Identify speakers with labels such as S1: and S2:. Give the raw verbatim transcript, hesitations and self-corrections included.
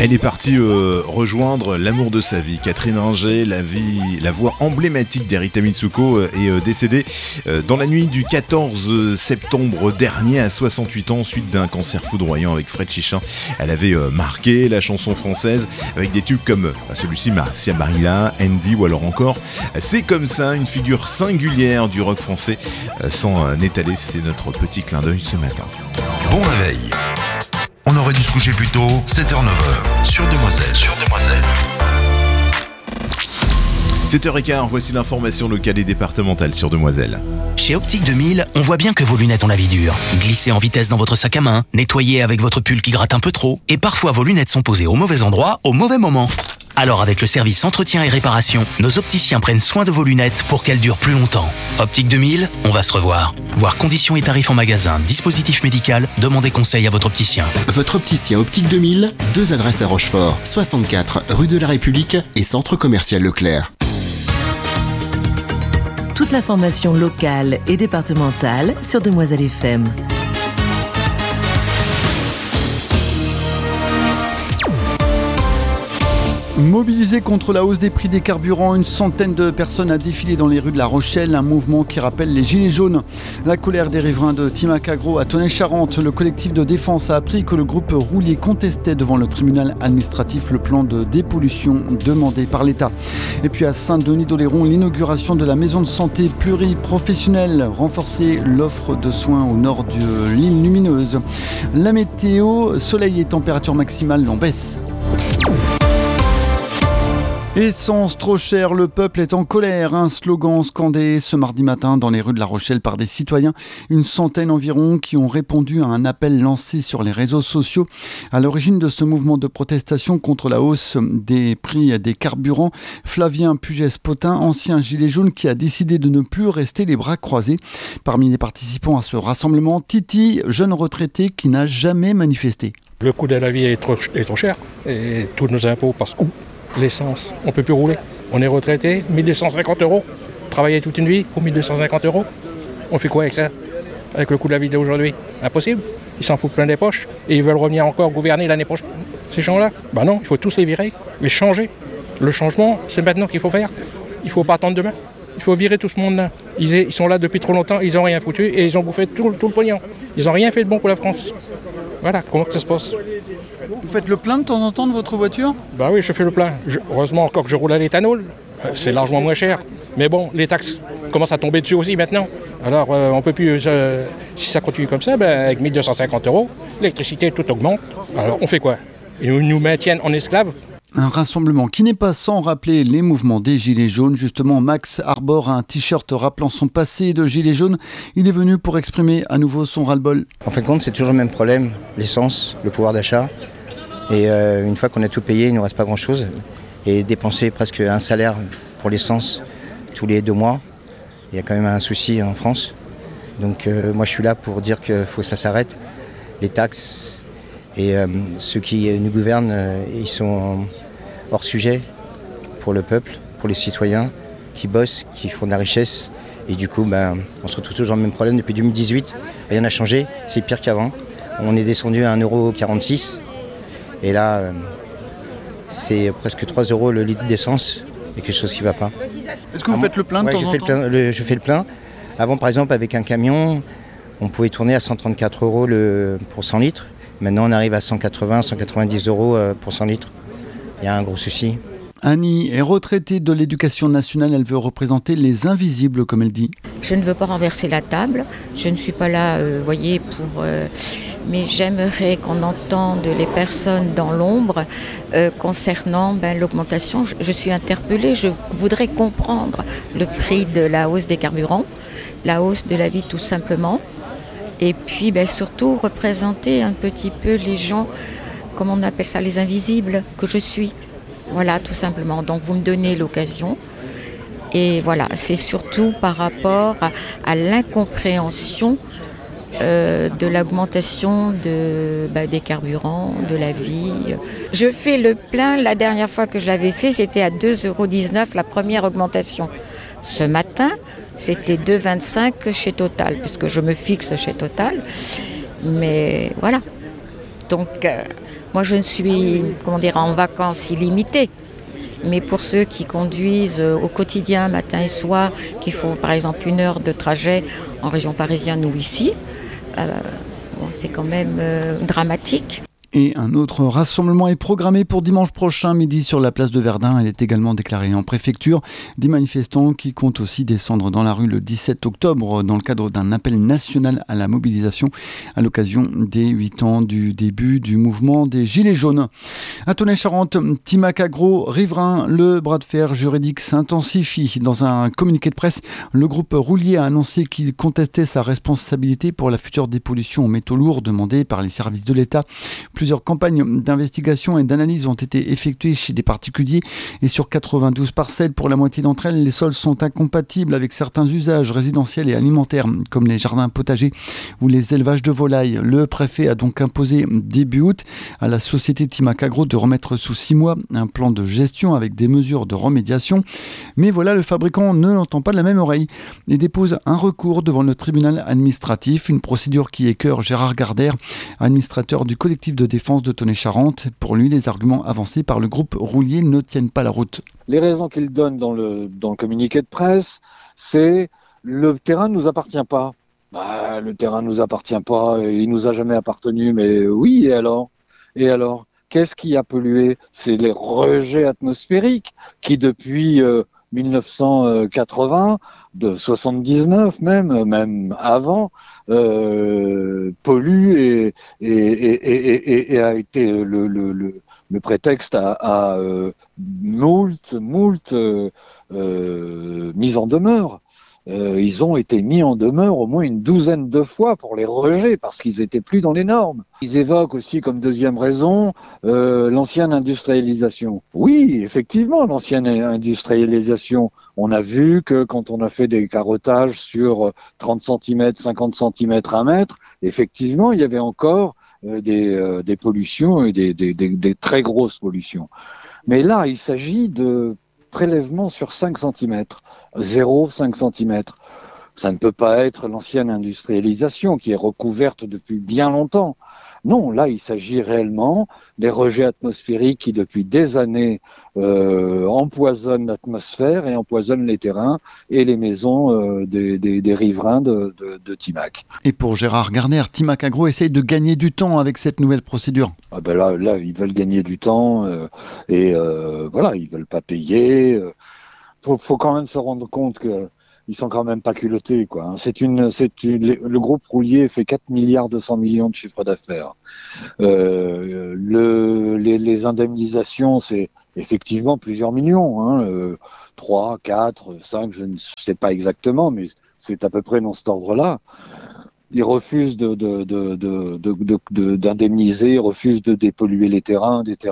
S1: Elle est partie euh, rejoindre l'amour de sa vie. Catherine Ringer, la, vie, la voix emblématique d'Erita Mitsuko, euh, est euh, décédée euh, dans la nuit du quatorze septembre dernier à soixante-huit ans suite d'un cancer foudroyant avec Fred Chichin. Elle avait euh, marqué la chanson française avec des tubes comme euh, celui-ci, Marcia Barilla, Andy ou alors encore C'est comme ça, une figure singulière du rock français. Euh, sans euh, n'étaler, c'était notre petit clin d'œil ce matin.
S2: Bon réveil. On aurait dû se coucher plus tôt, sept heures neuf heures, sur Demoiselle. Sur Demoiselle.
S1: sept heures quinze, voici l'information locale et départementale sur Demoiselle.
S3: Chez Optique deux mille, on voit bien que vos lunettes ont la vie dure. Glissez en vitesse dans votre sac à main, nettoyez avec votre pull qui gratte un peu trop, et parfois vos lunettes sont posées au mauvais endroit, au mauvais moment. Alors avec le service entretien et réparation, nos opticiens prennent soin de vos lunettes pour qu'elles durent plus longtemps. Optique deux mille, on va se revoir. Voir conditions et tarifs en magasin, dispositif médical, demandez conseil à votre opticien.
S4: Votre opticien Optique deux mille, deux adresses à Rochefort, soixante-quatre rue de la République et centre commercial Leclerc.
S5: Toute l'information locale et départementale sur Demoiselle F M.
S6: Mobilisés contre la hausse des prix des carburants, une centaine de personnes a défilé dans les rues de La Rochelle, un mouvement qui rappelle les Gilets jaunes. La colère des riverains de Timacagro à Tonnet-Charente, le collectif de défense a appris que le groupe Roulier contestait devant le tribunal administratif le plan de dépollution demandé par l'État. Et puis à Saint-Denis-d'Oléron, l'inauguration de la maison de santé pluriprofessionnelle, renforcer l'offre de soins au nord de l'île lumineuse. La météo, soleil et température maximale en baisse. Essence trop chère, le peuple est en colère. Un slogan scandé ce mardi matin dans les rues de La Rochelle par des citoyens. Une centaine environ qui ont répondu à un appel lancé sur les réseaux sociaux. À l'origine de ce mouvement de protestation contre la hausse des prix des carburants, Flavien Pugès-Potin, ancien gilet jaune qui a décidé de ne plus rester les bras croisés. Parmi les participants à ce rassemblement, Titi, jeune retraité qui n'a jamais manifesté.
S7: Le coût de la vie est trop, est trop cher et tous nos impôts passent où ? L'essence, on ne peut plus rouler. On est retraité, mille deux cent cinquante euros. Travailler toute une vie pour mille deux cent cinquante euros. On fait quoi avec ça ? Avec le coût de la vie d'aujourd'hui ? Impossible. Ils s'en foutent plein des poches et ils veulent revenir encore gouverner l'année prochaine. Ces gens-là, ben non, il faut tous les virer, les changer. Le changement, c'est maintenant qu'il faut faire. Il ne faut pas attendre demain. Il faut virer tout ce monde-là. Ils, ils sont là depuis trop longtemps, ils n'ont rien foutu et ils ont bouffé tout, tout le pognon. Ils n'ont rien fait de bon pour la France. Voilà, comment que ça se passe ?
S6: Vous faites le plein de temps en temps de votre voiture ?
S7: Bah oui, je fais le plein. Je, heureusement encore que je roule à l'éthanol. Euh, c'est largement moins cher. Mais bon, les taxes commencent à tomber dessus aussi maintenant. Alors, euh, on peut plus... Euh, si ça continue comme ça, ben, avec mille deux cent cinquante euros, l'électricité, tout augmente. Alors, on fait quoi ? Ils nous maintiennent en esclaves ?
S6: Un rassemblement qui n'est pas sans rappeler les mouvements des Gilets jaunes. Justement, Max arbore un t-shirt rappelant son passé de Gilet jaune. Il est venu pour exprimer à nouveau son ras-le-bol.
S8: En fin de compte, c'est toujours le même problème, l'essence, le pouvoir d'achat. Et euh, une fois qu'on a tout payé, il ne nous reste pas grand-chose. Et dépenser presque un salaire pour l'essence tous les deux mois, il y a quand même un souci en France. Donc euh, moi, je suis là pour dire qu'il faut que ça s'arrête. Les taxes et euh, ceux qui nous gouvernent, euh, ils sont hors sujet pour le peuple, pour les citoyens qui bossent, qui font de la richesse. Et du coup, ben, on se retrouve toujours dans le même problème depuis deux mille dix-huit. Rien n'a changé, c'est pire qu'avant. On est descendu à un euro quarante-six. Et là, euh, c'est presque trois euros le litre d'essence. Il y a quelque chose qui ne va pas.
S6: Est-ce que vous ah, faites le plein de
S8: ouais,
S6: temps
S8: je
S6: en
S8: fais
S6: temps
S8: le plein, le, Je fais le plein. Avant, par exemple, avec un camion, on pouvait tourner à cent trente-quatre euros le, pour cent litres. Maintenant, on arrive à cent quatre-vingts, cent quatre-vingt-dix euros pour cent litres. Il y a un gros souci.
S6: Annie est retraitée de l'éducation nationale. Elle veut représenter les invisibles, comme elle dit.
S9: Je ne veux pas renverser la table. Je ne suis pas là, vous euh, voyez, pour... Euh, mais j'aimerais qu'on entende les personnes dans l'ombre euh, concernant ben, l'augmentation. Je, je suis interpellée. Je voudrais comprendre le prix de la hausse des carburants, la hausse de la vie tout simplement. Et puis ben, surtout représenter un petit peu les gens, comment on appelle ça, les invisibles que je suis. Voilà, tout simplement. Donc vous me donnez l'occasion. Et voilà, c'est surtout par rapport à, à l'incompréhension euh, de l'augmentation de, bah, des carburants, de la vie. Je fais le plein, la dernière fois que je l'avais fait, c'était à deux euros dix-neuf la première augmentation. Ce matin, c'était deux euros vingt-cinq chez Total, puisque je me fixe chez Total. Mais voilà. Donc, euh, moi, je ne suis, comment dire, en vacances illimitées. Mais pour ceux qui conduisent au quotidien, matin et soir, qui font par exemple une heure de trajet en région parisienne ou ici, euh, bon, c'est quand même euh, dramatique.
S6: Et un autre rassemblement est programmé pour dimanche prochain midi sur la place de Verdun. Elle est également déclarée en préfecture. Des manifestants qui comptent aussi descendre dans la rue le dix-sept octobre dans le cadre d'un appel national à la mobilisation à l'occasion des huit ans du début du mouvement des Gilets jaunes. À Tonnet-Charente, Timac Agro, riverain, le bras de fer juridique s'intensifie. Dans un communiqué de presse, le groupe Roulier a annoncé qu'il contestait sa responsabilité pour la future dépollution aux métaux lourds demandée par les services de l'État. Plusieurs campagnes d'investigation et d'analyse ont été effectuées chez des particuliers et sur quatre-vingt-douze parcelles, pour la moitié d'entre elles, les sols sont incompatibles avec certains usages résidentiels et alimentaires, comme les jardins potagers ou les élevages de volailles. Le préfet a donc imposé début août à la société Timac Agro de remettre sous six mois un plan de gestion avec des mesures de remédiation. Mais voilà, le fabricant ne l'entend pas de la même oreille et dépose un recours devant le tribunal administratif, une procédure qui écœure Gérard Gardère, administrateur du collectif de défense de Tonnet-Charente. Pour lui, les arguments avancés par le groupe Roulier ne tiennent pas la route.
S10: Les raisons qu'il donne dans le, dans le communiqué de presse, c'est le terrain ne nous appartient pas. Bah, le terrain ne nous appartient pas, il nous a jamais appartenu, mais oui, et alors ? Et alors ? Qu'est-ce qui a pollué ? C'est les rejets atmosphériques qui, depuis euh, mille neuf cent quatre-vingts, de soixante-dix-neuf même, même avant, euh, pollue et, et, et, et, et a été le, le, le, le prétexte à, à euh, moult, moult euh, euh, mise en demeure. Euh, ils ont été mis en demeure au moins une douzaine de fois pour les rejets parce qu'ils étaient plus dans les normes. Ils évoquent aussi comme deuxième raison euh, l'ancienne industrialisation. Oui, effectivement, l'ancienne industrialisation. On a vu que quand on a fait des carottages sur trente centimètres, cinquante centimètres, un mètre, effectivement, il y avait encore euh, des, euh, des pollutions et des, des, des, des très grosses pollutions. Mais là, il s'agit de prélèvement sur cinq centimètres, zéro virgule cinq centimètres. Ça ne peut pas être l'ancienne industrialisation qui est recouverte depuis bien longtemps. Non, là, il s'agit réellement des rejets atmosphériques qui, depuis des années, euh, empoisonnent l'atmosphère et empoisonnent les terrains et les maisons euh, des, des, des riverains de, de, de Timac.
S6: Et pour Gérard Gardère, Timac Agro essaye de gagner du temps avec cette nouvelle procédure.
S10: Ah ben là, là, ils veulent gagner du temps euh, et euh, voilà, ils veulent pas payer. Euh, faut, faut quand même se rendre compte que ils sont quand même pas culottés, quoi. C'est une, c'est une, le groupe Roulier fait quatre milliards deux cents millions de chiffre d'affaires. Euh, le, les, les indemnisations, c'est effectivement plusieurs millions, hein, euh, trois, quatre, cinq, je ne sais pas exactement, mais c'est à peu près dans cet ordre-là. Ils refusent de, de, de, de, de, de, de, d'indemniser, ils refusent de dépolluer les terrains, des terrains